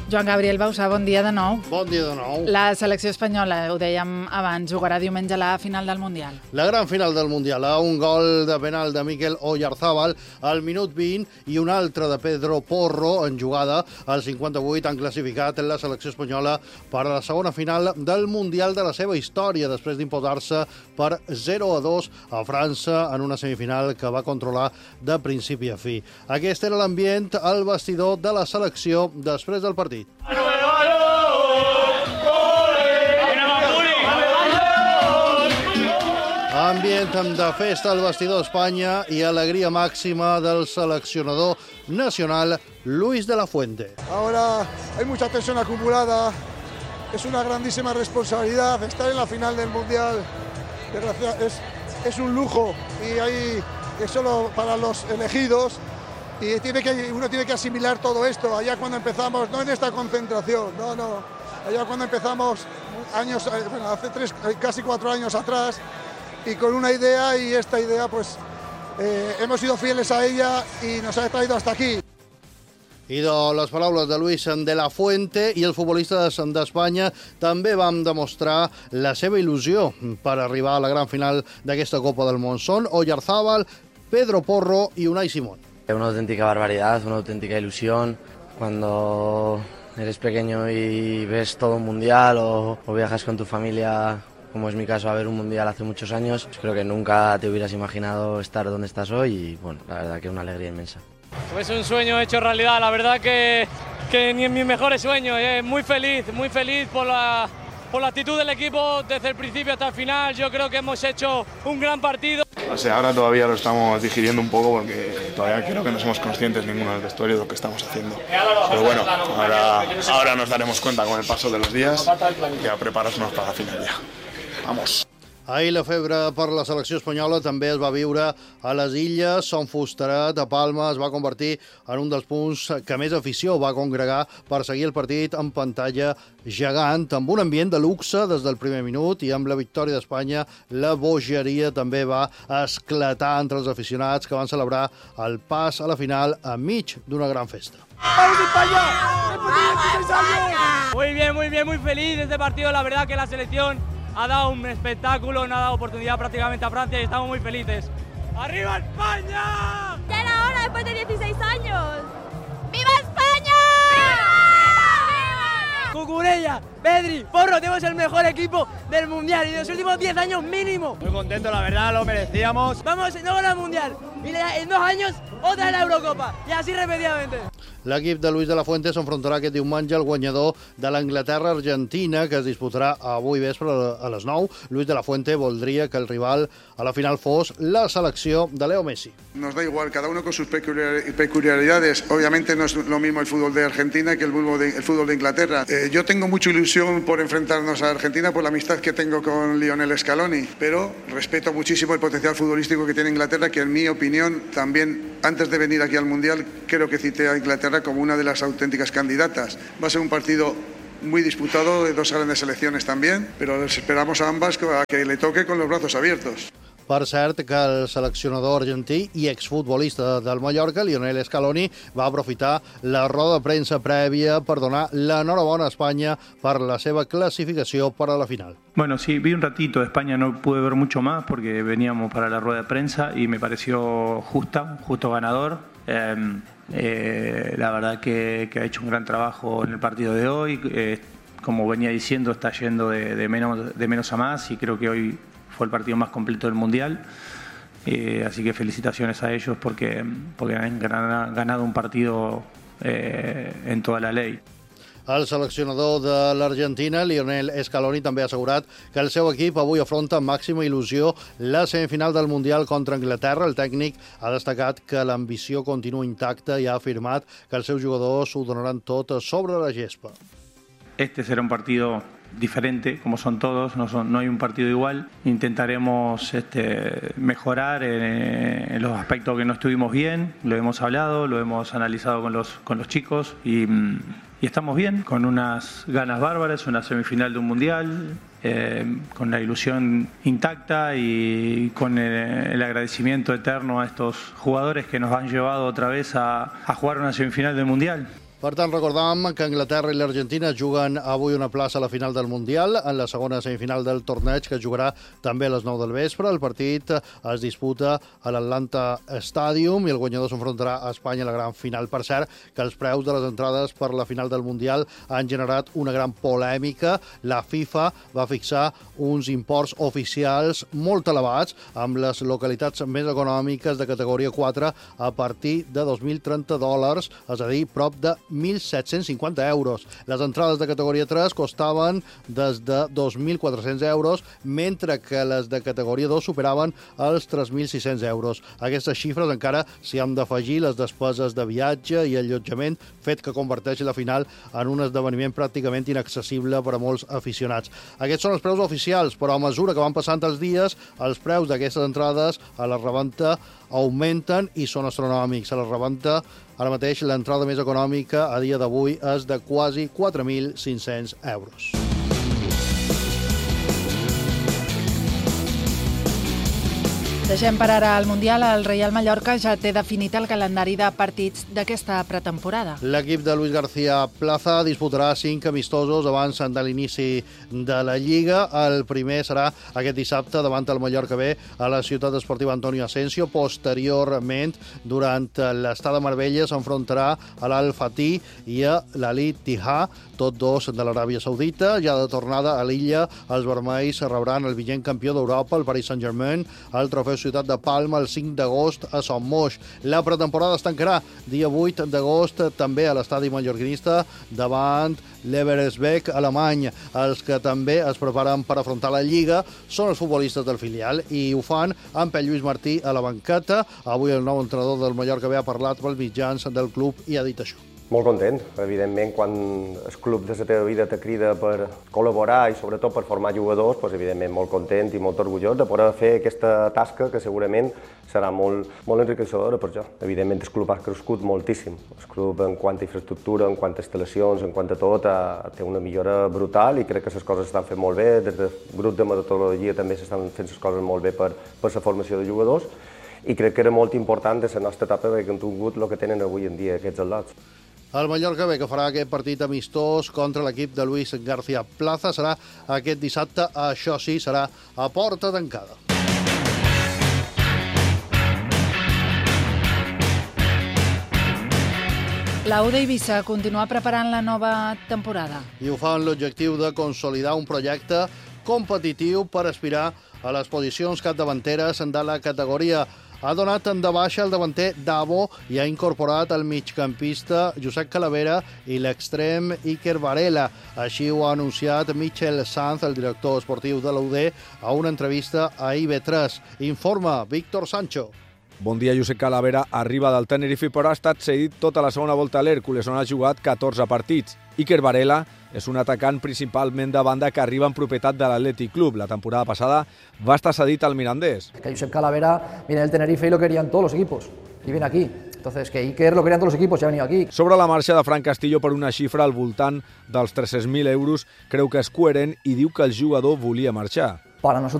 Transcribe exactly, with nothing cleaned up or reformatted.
Joan Gabriel Bausà, bon dia de nou. Bon dia de nou. La selecció espanyola, ho dèiem abans, jugarà diumenge a la final del Mundial. La gran final del Mundial, a un gol de penal de Mikel Oyarzabal al minut vint i un altre de Pedro Porro en jugada al cinquanta-vuit han classificat la selecció espanyola per a la segona final del Mundial de la seva història, després d'imposar-se per zero a dos a França en una semifinal que va controlar de principi a fi. Aquest era l'ambient al vestidor de la selecció després del partit. Ambient de festa al vestidor d'Espanya i alegria màxima del seleccionador nacional Luis de la Fuente. Ahora hay mucha tensión acumulada, es una grandísima responsabilidad estar en la final del Mundial, es, es un lujo y hay, es solo para los elegidos. Y tiene que, uno tiene que asimilar todo esto. Allá cuando empezamos, no en esta concentración, no, no. Allá cuando empezamos, años, bueno, hace tres, casi cuatro años atrás, y con una idea, y esta idea, pues, eh, hemos sido fieles a ella y nos ha traído hasta aquí. I de les paraules de Luis de la Fuente i els futbolistes d'Espanya també vam demostrar la seva il·lusió per arribar a la gran final d'aquesta Copa del Món. Són Oyarzabal, Pedro Porro i Unai Simón. Una auténtica barbaridad, una auténtica ilusión. Cuando eres pequeño y ves todo un mundial o, o viajas con tu familia, como es mi caso, a ver un mundial hace muchos años, pues creo que nunca te hubieras imaginado estar donde estás hoy y bueno, la verdad que es una alegría inmensa. Es un sueño hecho realidad, la verdad que, que ni en mis mejores sueños, eh. muy feliz, muy feliz por la, por la actitud del equipo desde el principio hasta el final. Yo creo que hemos hecho un gran partido. O sea, ahora todavía lo estamos digiriendo un poco porque todavía creo que no somos conscientes ninguno del vestuario de lo que estamos haciendo. Pero bueno, ahora, ahora nos daremos cuenta con el paso de los días y a prepararnos para la final ya. Vamos. Ahir la febre per la selecció espanyola també es va viure a les Illes. Son Fusteret, a Palma, es va convertir en un dels punts que més afició va congregar per seguir el partit en pantalla gegant, amb un ambient de luxe des del primer minut, i amb la victòria d'Espanya la bogeria també va esclatar entre els aficionats que van celebrar el pas a la final enmig d'una gran festa. ¡Vamos España! Muy bien, muy bien, muy feliz este partido. La verdad que la selección ha dado un espectáculo, nos ha dado oportunidad prácticamente a Francia y estamos muy felices. ¡Arriba España! Ya era hora después de dieciséis años. ¡Viva España! Cucurella, Pedri, Porro, tenemos el mejor equipo del Mundial y de los últimos diez años mínimo. Muy contento, la verdad, lo merecíamos. Vamos, no con el Mundial y en dos años otra en la Eurocopa y así repetidamente. L'equip de Luis de la Fuente s'enfrontarà aquest diumenge al guanyador de l'Anglaterra-Argentina, que es disputarà avui vespre a les nou. Luis de la Fuente voldria que el rival a la final fos la selecció de Leo Messi. Nos da igual, cada uno con sus peculiaridades. Obviamente no es lo mismo el fútbol de Argentina que el fútbol de, el fútbol de Inglaterra. Eh, yo tengo mucha ilusión por enfrentarnos a Argentina por la amistad que tengo con Lionel Scaloni, pero respeto muchísimo el potencial futbolístico que tiene Inglaterra, que en mi opinión también, antes de venir aquí al Mundial, creo que cité a Inglaterra como una de las auténticas candidatas. Va a ser un partido muy disputado, de dos grandes selecciones también, pero les esperamos a ambas a que le toque con los brazos abiertos. Per cert, que el seleccionador argentí i exfutbolista del Mallorca, Lionel Scaloni, va aprofitar la roda de premsa prèvia per donar l'enhorabona a Espanya per la seva clasificació per a la final. Bueno, sí, vi un ratito de España, no pude ver mucho más porque veníamos para la rueda de prensa y me pareció justa, un justo ganador. Eh, eh, la verdad que, que ha hecho un gran trabajo en el partido de hoy. Eh, como venía diciendo, está yendo de, de, menos, de menos a más y creo que hoy fue el partido más completo del Mundial, eh, así que felicitaciones a ellos porque, porque han ganado un partido eh, en toda la ley. El seleccionador de l'Argentina, Lionel Scaloni, també ha assegurat que el seu equip avui afronta amb màxima il·lusió la semifinal del Mundial contra Anglaterra. El tècnic ha destacat que l'ambició continua intacta i ha afirmat que els seus jugadors ho donaran tot sobre la gespa. Este será un partido diferente, como son todos, no, son, no hay un partido igual. Intentaremos este, mejorar en, en los aspectos que no estuvimos bien, lo hemos hablado, lo hemos analizado con los, con los chicos y, y estamos bien, con unas ganas bárbaras, una semifinal de un mundial, eh, con la ilusión intacta y con el, el agradecimiento eterno a estos jugadores que nos han llevado otra vez a, a jugar una semifinal del mundial. Per tant, recordam que Anglaterra i l'Argentina juguen avui una plaça a la final del Mundial, en la segona semifinal del torneig, que jugarà també a les nou del vespre. El partit es disputa a l'Atlanta Stadium i el guanyador s'enfrontarà a Espanya a la gran final. Per cert, que els preus de les entrades per la final del Mundial han generat una gran polèmica. La FIFA va fixar uns imports oficials molt elevats amb les localitats més econòmiques de categoria quatre a partir de dos mil trenta dòlars, és a dir, prop de mil set-cents cinquanta euros. Les entrades de categoria tres costaven des de dos mil quatre-cents euros, mentre que les de categoria dos superaven els tres mil sis-cents euros. A aquestes xifres encara s'hi han d'afegir les despeses de viatge i allotjament, fet que converteix la final en un esdeveniment pràcticament inaccessible per a molts aficionats. Aquests són els preus oficials, però a mesura que van passant els dies, els preus d'aquestes entrades a la reventa augmenten i són astronòmics. A la reventa, ara mateix, l'entrada més econòmica a dia d'avui és de quasi quatre mil cinc-cents euros. Deixem per ara el Mundial. El Reial Mallorca ja té definit el calendari de partits d'aquesta pretemporada. L'equip de Luis García Plaza disputarà cinc amistosos abans de l'inici de la Lliga. El primer serà aquest dissabte davant el Mallorca B a la ciutat esportiva Antonio Asensio. Posteriorment, durant l'estada a Marbella, s'enfrontarà a l'Al-Fatih i a l'Al-Ittihad, tots dos de l'Aràbia Saudita. Ja de tornada a l'illa, els vermells rebran el vigent campió d'Europa, el Paris Saint-Germain, el trofeu Ciutat de Palma el cinc d'agost a Son Moix. La pretemporada es tancarà dia vuit d'agost també a l'estadi mallorquinista davant l'Eversberg alemany. Els que també es preparen per afrontar la Lliga són els futbolistes del filial i ho fan amb Pep Lluís Martí a la banqueta. Avui el nou entrenador del Mallorca B ha parlat pels mitjans del club i ha dit això. Molt content, evidentment, quan el club de la teva vida te crida per col·laborar i sobretot per formar jugadors, doncs, evidentment molt content i molt orgullós de poder fer aquesta tasca que segurament serà molt, molt enriquecedora per jo. Evidentment el club ha crescut moltíssim. El club en quant a infraestructura, en quant a instal·lacions, en quant a tot, té una millora brutal i crec que les coses s'estan fent molt bé. Des del grup de metodologia també s'estan fent les coses molt bé per, per la formació de jugadors i crec que era molt important de la nostra etapa perquè hem tingut el que tenen avui en dia aquests atlots. El Mallorca B, que farà aquest partit amistós contra l'equip de Luis García Plaza, serà aquest dissabte. Això sí, serà a porta tancada. La U d'Eivissa continua preparant la nova temporada. I ho fa amb l'objectiu de consolidar un projecte competitiu per aspirar a les posicions capdavanteres de la categoria. Ha donat de baixa el davanter Davo i ha incorporat el migcampista Josep Calavera i l'extrem Iker Varela. Així ho ha anunciat Michel Sanz, el director esportiu de l'U D, a una entrevista a I B tres. Informa Víctor Sancho. Bon dia, Josep Calavera arriba del Tenerife però ha estat cedit tota la segona volta a l'Hèrcules, on ha jugat catorze partits. Iker Varela és un atacant principalment de banda que arriba en propietat de l'Athletic Club. La temporada passada va estar cedit al Mirandés. Que Josep Calavera viene del Tenerife y lo querían todos los equipos y viene aquí. Entonces, que Iker lo querían todos los equipos y ha venido aquí. Sobre la marxa de Fran Castillo per una xifra al voltant dels tres-cents mil euros, creu que és coherent i diu que el jugador volia marxar. Para nosotros